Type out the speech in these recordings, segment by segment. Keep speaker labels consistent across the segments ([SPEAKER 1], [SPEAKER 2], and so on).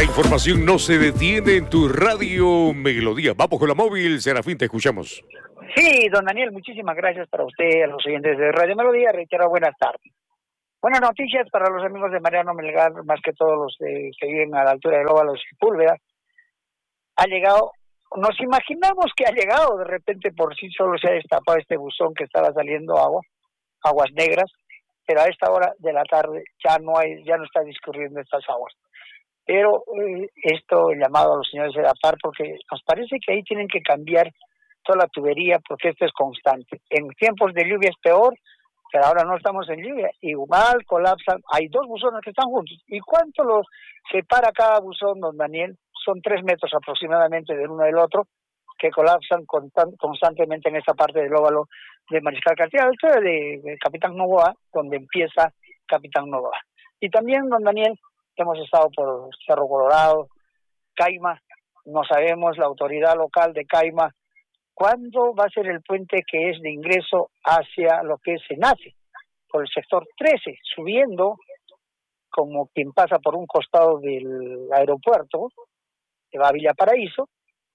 [SPEAKER 1] La información no se detiene en tu radio Melodía. Vamos con la móvil, Serafín, te escuchamos.
[SPEAKER 2] Sí, don Daniel, muchísimas gracias para usted, a los oyentes de Radio Melodía. Reitero, buenas tardes. Buenas noticias para los amigos de Mariano Melgar, más que todos los que viven a la altura de Óvalos y Sepúlveda. Ha llegado, nos imaginamos que ha llegado, de repente por sí solo se ha destapado este buzón que estaba saliendo aguas negras, pero a esta hora de la tarde ya no está discurriendo estas aguas. Pero esto he llamado a los señores de la par porque nos parece que ahí tienen que cambiar toda la tubería porque esto es constante. En tiempos de lluvia es peor, pero ahora no estamos en lluvia. Igual colapsan, hay dos buzones que están juntos. ¿Y cuánto los separa cada buzón, don Daniel? Son 3 metros aproximadamente del uno del otro, que colapsan constantemente en esta parte del óvalo de Mariscal Castilla, a la altura de Capitán Novoa, donde empieza Capitán Novoa. Y también, don Daniel, hemos estado por Cerro Colorado, Caima, no sabemos, la autoridad local de Caima, ¿cuándo va a ser el puente que es de ingreso hacia lo que es Enate? Por el sector 13, subiendo, como quien pasa por un costado del aeropuerto, que va a Villa Paraíso,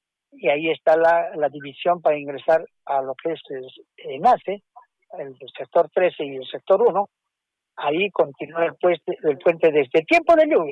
[SPEAKER 2] y ahí está la división para ingresar a lo que es Enate, el sector 13 y el sector 1, ahí continúa el puente desde tiempo de lluvia.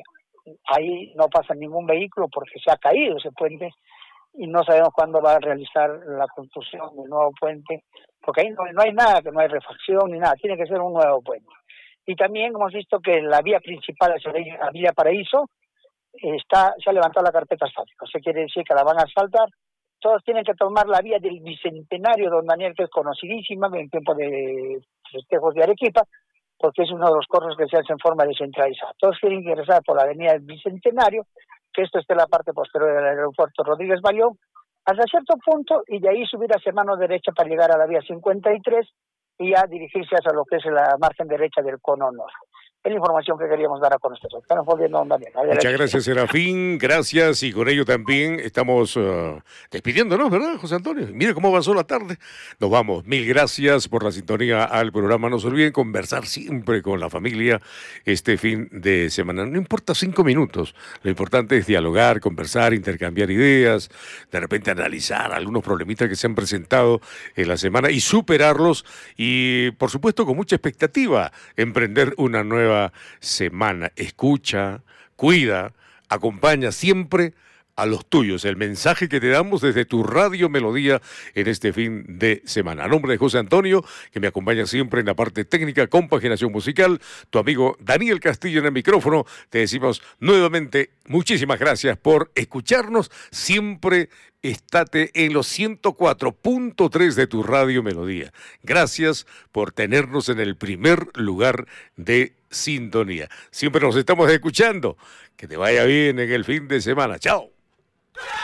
[SPEAKER 2] Ahí no pasa ningún vehículo porque se ha caído ese puente y no sabemos cuándo va a realizar la construcción del nuevo puente, porque ahí no hay nada, que no hay refacción ni nada, tiene que ser un nuevo puente. Y también hemos visto que la vía principal hacia la Villa Paraíso se ha levantado la carpeta asfáltica, eso quiere decir que la van a asfaltar. Todos tienen que tomar la vía del Bicentenario, don Daniel, que es conocidísima en tiempo de festejos de Arequipa, porque es uno de los corros que se hace en forma descentralizada. Todos quieren ingresar por la avenida del Bicentenario, que esto esté en la parte posterior del aeropuerto Rodríguez Bayón, hasta cierto punto, y de ahí subir hacia mano derecha para llegar a la vía 53 y ya dirigirse hacia lo que es la margen derecha del cono norte. Es la información que queríamos dar a conocer. Estamos volviendo a Daniel.
[SPEAKER 1] Muchas gracias, Serafín. Gracias. Y con ello también estamos despidiéndonos, ¿verdad, José Antonio? Mire cómo avanzó la tarde. Nos vamos. Mil gracias por la sintonía al programa. No se olviden conversar siempre con la familia este fin de semana. No importa 5 minutos. Lo importante es dialogar, conversar, intercambiar ideas, de repente analizar algunos problemitas que se han presentado en la semana y superarlos. Y, por supuesto, con mucha expectativa, emprender una nueva semana. Escucha, cuida, acompaña siempre a los tuyos. El mensaje que te damos desde tu Radio Melodía en este fin de semana. A nombre de José Antonio, que me acompaña siempre en la parte técnica, compaginación musical, tu amigo Daniel Castillo en el micrófono, te decimos nuevamente muchísimas gracias por escucharnos. Siempre estate en los 104.3 de tu Radio Melodía. Gracias por tenernos en el primer lugar de sintonía. Siempre nos estamos escuchando. Que te vaya bien en el fin de semana. ¡Chao!